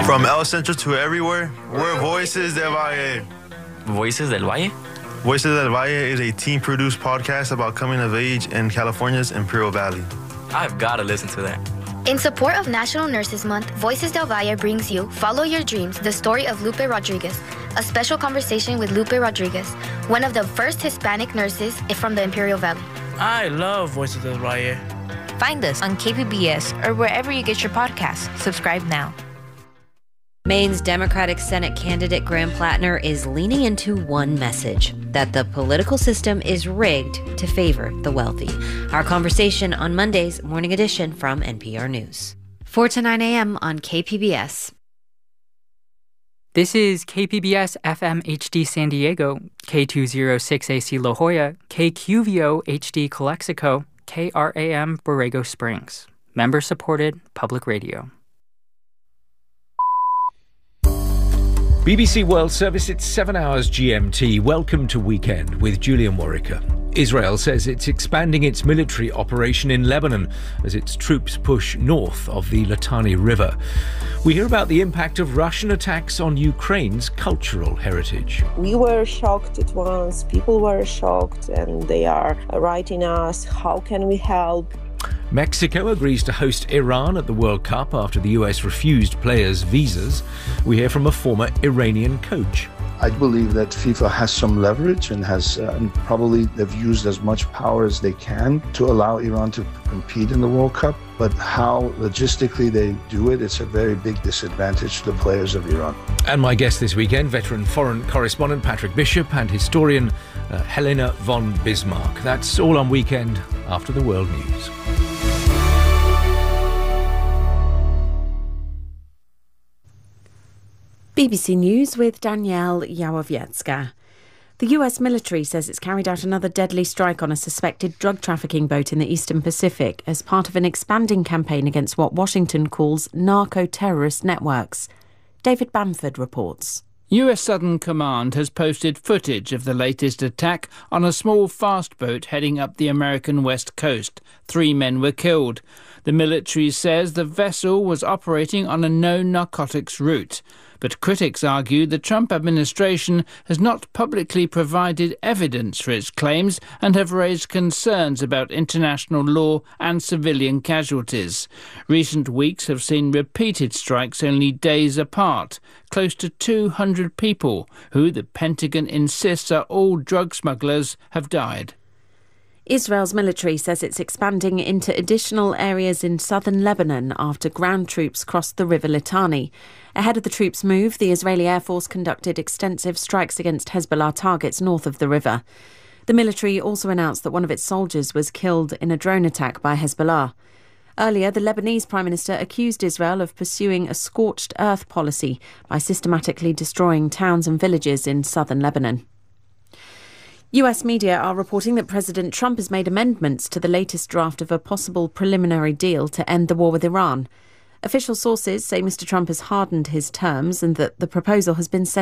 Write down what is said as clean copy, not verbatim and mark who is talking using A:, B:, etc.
A: From El Centro to everywhere, we're Voices del Valle.
B: Voices del Valle?
A: Voices del Valle is a team-produced podcast about coming of age in California's Imperial Valley.
B: I've got to listen to that.
C: In support of National Nurses Month, Voices del Valle brings you Follow Your Dreams, the story of Lupe Rodriguez, a special conversation with Lupe Rodriguez, one of the first Hispanic nurses from the Imperial Valley.
D: I love Voices del Valle.
E: Find us on KPBS or wherever you get your podcasts. Subscribe now.
F: Maine's Democratic Senate candidate Graham Plattner is leaning into one message, that the political system is rigged to favor the wealthy. Our conversation on Monday's Morning Edition from NPR News. 4 to 9 a.m. on KPBS.
G: This is KPBS FM HD San Diego, K206AC La Jolla, KQVO HD Calexico, KRAM Borrego Springs. Member-supported public radio.
H: BBC World Service, it's 7 hours GMT. Welcome to Weekend with Julian Warwicker. Israel says it's expanding its military operation in Lebanon as its troops push north of the Litani River. We hear about the impact of Russian attacks on Ukraine's cultural heritage.
I: We were shocked at once. People were shocked, and they are writing us, how can we help?
H: Mexico agrees to host Iran at the World Cup after the US refused players' visas. We hear from a former Iranian coach.
J: I believe that FIFA has some leverage and has probably they've used as much power as they can to allow Iran to compete in the World Cup. But how logistically they do it, it's a very big disadvantage to the players of Iran.
H: And my guest this weekend, veteran foreign correspondent Patrick Bishop and historian Helena von Bismarck. That's all on Weekend after the World News.
K: BBC News with Danielle Yawowiecka. The US military says it's carried out another deadly strike on a suspected drug trafficking boat in the Eastern Pacific as part of an expanding campaign against what Washington calls narco-terrorist networks. David Bamford reports.
L: US Southern Command has posted footage of the latest attack on a small fast boat heading up the American west coast. 3 men were killed. The military says the vessel was operating on a known narcotics route. But critics argue the Trump administration has not publicly provided evidence for its claims and have raised concerns about international law and civilian casualties. Recent weeks have seen repeated strikes only days apart. Close to 200 people, who the Pentagon insists are all drug smugglers, have died.
K: Israel's military says it's expanding into additional areas in southern Lebanon after ground troops crossed the River Litani. Ahead of the troops' move, the Israeli Air Force conducted extensive strikes against Hezbollah targets north of the river. The military also announced that one of its soldiers was killed in a drone attack by Hezbollah. Earlier, the Lebanese Prime Minister accused Israel of pursuing a scorched earth policy by systematically destroying towns and villages in southern Lebanon. US media are reporting that President Trump has made amendments to the latest draft of a possible preliminary deal to end the war with Iran. Official sources say Mr. Trump has hardened his terms and that the proposal has been sent